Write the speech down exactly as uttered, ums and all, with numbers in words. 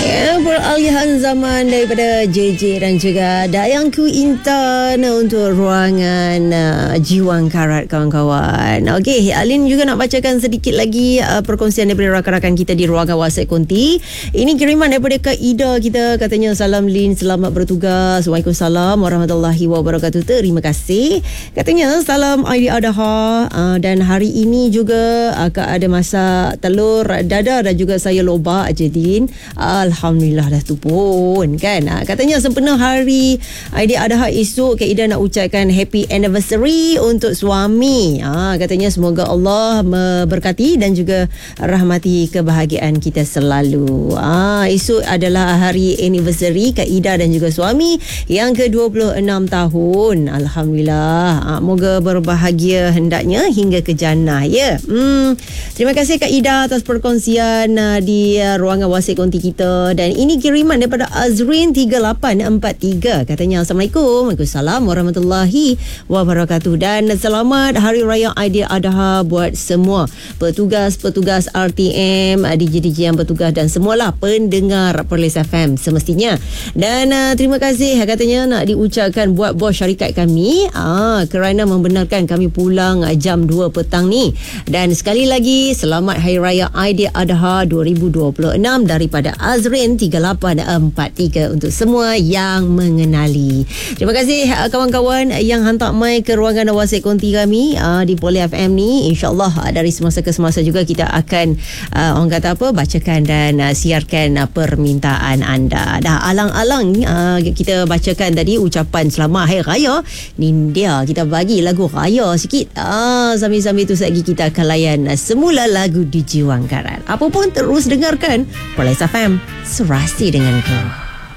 Okey, peralihan zaman daripada J J dan juga Dayangku Intan untuk ruangan uh, Jiwang Karat, kawan-kawan. Okey, Alin juga nak bacakan sedikit lagi uh, perkongsian daripada rakan-rakan kita di ruangan WhatsApp Konti. Ini kiriman daripada Kak Ida kita, katanya salam Lin, selamat bertugas. Waalaikumsalam warahmatullahi wabarakatuh. Terima kasih. Katanya salam Aidiladha uh, dan hari ini juga Kak ada masak telur dadar dan juga saya lobak je, Din. Alhamdulillah dah tu pun kan. Ha, katanya sempena hari Aidiladha esok, Kak Ida nak ucapkan happy anniversary untuk suami. Ha, katanya semoga Allah memberkati dan juga rahmati kebahagiaan kita selalu. Ha, esok adalah hari anniversary Kak Ida dan juga suami yang ke dua puluh enam tahun. Alhamdulillah. Ha, moga berbahagia hendaknya hingga ke jannah ya. Hmm, terima kasih Kak Ida atas perkongsian uh, di uh, ruangan WhatsApp Konti kita. Dan ini kiriman daripada Azrin tiga lapan empat tiga, katanya Assalamualaikum. Waalaikumsalam warahmatullahi wabarakatuh dan selamat Hari Raya Aidiladha buat semua petugas-petugas R T M, D J D J yang bertugas dan semualah pendengar Perlis F M semestinya. Dan uh, terima kasih katanya nak diucapkan buat bos syarikat kami ah, kerana membenarkan kami pulang uh, jam dua petang ni. Dan sekali lagi selamat Hari Raya Aidiladha dua ribu dua puluh enam daripada Azrin tiga lapan empat tiga untuk semua yang mengenali. Terima kasih kawan-kawan yang hantar mai ke ruangan WhatsApp Konti kami uh, di Poli F M ni. InsyaAllah uh, dari semasa ke semasa juga kita akan uh, orang kata apa bacakan dan uh, siarkan uh, permintaan anda. Dah alang-alang uh, kita bacakan tadi ucapan selamat Hari Raya. Ni dia kita bagi lagu raya sikit. Ah, sambil-sambil tu lagi kita akan layan uh, semula lagu di Jiwang Karat. Apa pun terus dengarkan Perlis F M, serasi denganku.